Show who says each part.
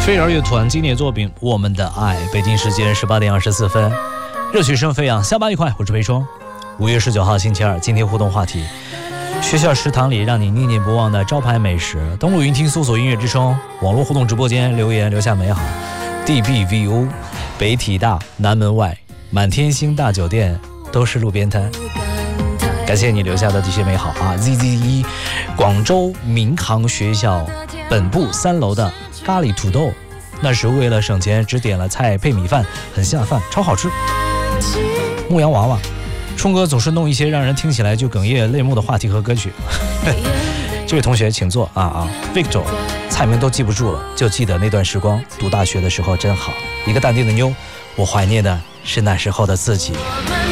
Speaker 1: 飞儿乐团经典作品《我们的爱》，北京时间18点24分，热血声飞扬，下班愉快，我是裴双。5月19号星期二，今天互动话题：学校食堂里让你念念不忘的招牌美食。登录云听搜索音乐之声，网络互动直播间留言留下美好。DBVU 北体大南门外满天星大酒店都是路边摊。感谢你留下的这些美好啊 ！ZZ1 广州民航学校本部3楼的咖喱土豆，那时为了省钱只点了菜配米饭，很下饭，超好吃。牧羊娃娃，冲哥总是弄一些让人听起来就哽咽泪目的话题和歌曲。这位同学请坐啊 Victor， 菜名都记不住了，就记得那段时光，读大学的时候真好。一个淡定的妞，我怀念的是那时候的自己。